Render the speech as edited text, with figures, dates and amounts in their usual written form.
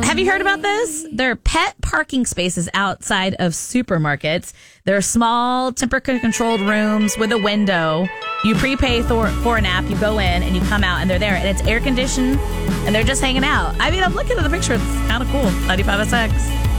Have you heard about this? There are pet parking spaces outside of supermarkets. There are small, temperature-controlled rooms with a window. You prepay for an app, you go in, and you come out, and they're there. And it's air-conditioned, and they're just hanging out. I mean, I'm looking at the picture. It's kind of cool. 95SX.